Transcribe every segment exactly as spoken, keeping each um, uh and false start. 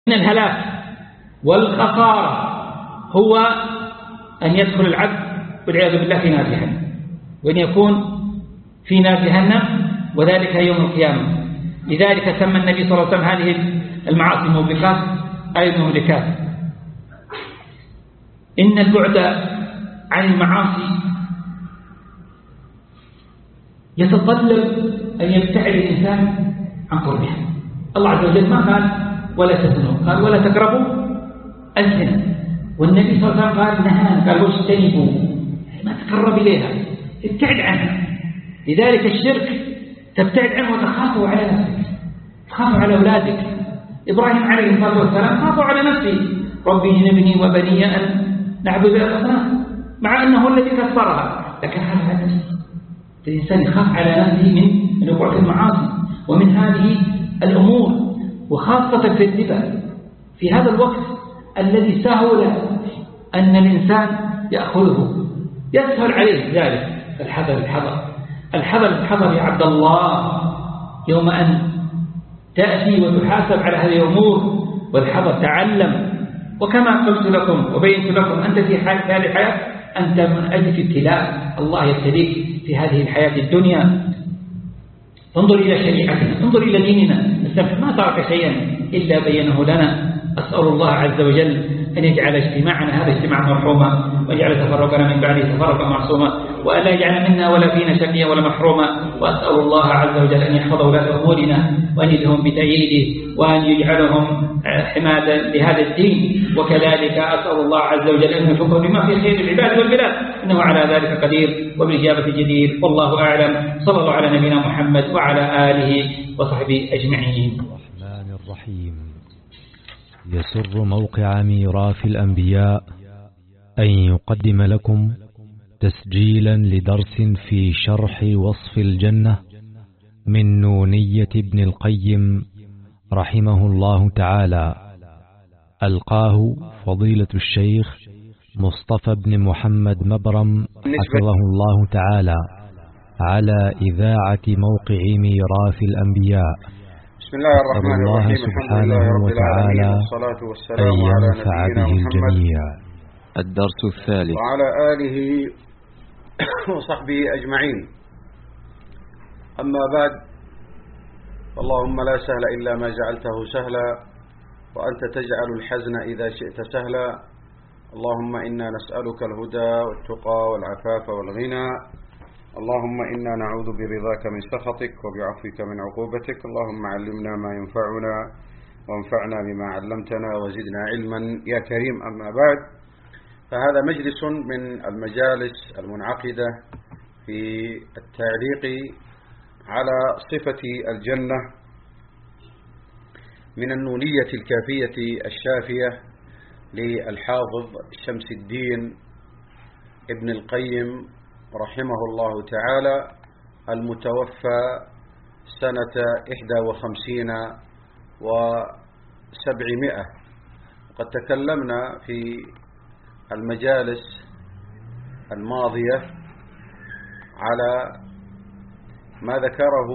من الهلاك والخسارة هو أن يدخل العبد والعياذ بالله في نار جهنم، وأن يكون في نار جهنم وذلك يوم القيامة. لذلك سمى النبي صلى الله عليه وسلم هذه المعاصي الموبقات أي المهلكات. إن البعد عن المعاصي يتطلب أن يبتعد الإنسان عن قربها. الله عز وجل ما قال ولا تزنوا، قال ولا تقربوا الزنا، والنبي صلى الله عليه وسلم قال نهى، قال واجتنبوا، ما تقرب إليها، ابتعد عنها. لذلك الشرك تبتعد عنه وتخافوا على نفسك، تخافوا على أولادك. إبراهيم عليه الصلاة والسلام خافوا على نفسه، ربي اجنبني وبني أن نعبد الأصنام، مع أنه الذي كسرها، لكن خاف على نفسه. الإنسان يخاف على نفسه من الوقوع في المعاصي ومن هذه الأمور، وخاصة في الربا في هذا الوقت الذي سهل أن الإنسان يأخذه، يسهل عليه ذلك. الحذر الحذر الحذر الحذر يا عبد الله، يوم أن تأتي وتحاسب على هذه الأمور. والحذر تعلم، وكما قلت لكم وبينت لكم أنت في هذه الحياة أنت من أجل ابتلاء، الله يبتليك في هذه الحياة الدنيا. انظر إلى شريعتنا، انظر إلى ديننا، ما ترك شيئا إلا بينه لنا. أسأل الله عز وجل أن يجعل اجتماعنا هذا اجتماعا مرحوما، ويجعل تفرقنا من بعده تفرقا معصوما، وأن لا يجعل منا ولا فينا شقيا ولا محروما. وأسأل الله عز وجل أن يحفظ ولاة أمورنا وأن يدهم بتأييده وأن يجعلهم حمادا لهذا الدين. وكذلك أسأل الله عز وجل أن يوفقهم بما في خير العباد والبلاد، إنه على ذلك قدير وبالإجابة جدير، والله أعلم. صلى الله على نبينا محمد وعلى آله وصحبه أجمعين. الرحمن الرحيم. يسر موقع ميراث الأنبياء أن يقدم لكم تسجيلا لدرس في شرح وصف الجنة من نونية ابن القيم رحمه الله تعالى، ألقاه فضيلة الشيخ مصطفى بن محمد مبرم حفظه الله تعالى على إذاعة موقع ميراث الأنبياء. بسم الله الرحمن الرحيم. سبحانه وتعالى أن ينفع به الجميع. الدرس الثالث. وعلى آله وصحبه أجمعين. أما بعد، اللهم لا سهل إلا ما جعلته سهلا، وأنت تجعل الحزن إذا شئت سهلا. اللهم إنا نسألك الهدى والتقى والعفاف والغنى. اللهم إنا نعوذ برضاك من سخطك وبعفوك من عقوبتك. اللهم علمنا ما ينفعنا وانفعنا بما علمتنا وزدنا علما يا كريم. أما بعد، فهذا مجلس من المجالس المنعقدة في التعليق على صفة الجنة من النونية الكافية الشافية للحافظ شمس الدين ابن القيم رحمه الله تعالى، المتوفى سنة إحدى وخمسين وسبعمائة. وقد تكلمنا في المجالس الماضية على ما ذكره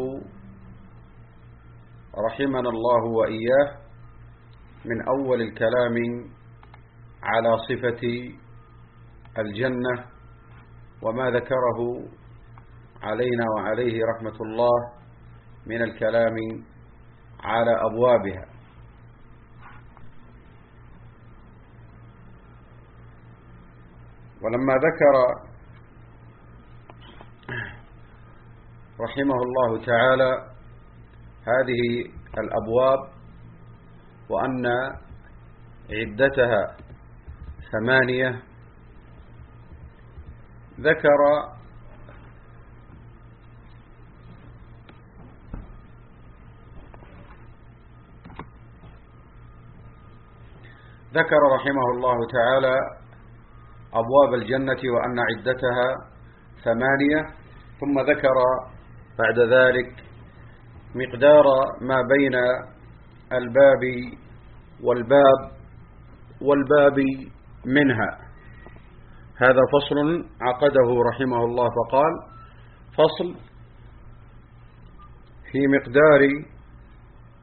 رحمنا الله وإياه من أول الكلام على صفة الجنة، وما ذكره علينا وعليه رحمة الله من الكلام على أبوابها. ولما ذكر رحمه الله تعالى هذه الأبواب وأن عدتها ثمانية، ذكر ذكر رحمه الله تعالى أبواب الجنة وأن عدتها ثمانية، ثم ذكر بعد ذلك مقدار ما بين الباب والباب والباب منها. هذا فصل عقده رحمه الله، فقال: فصل في مقدار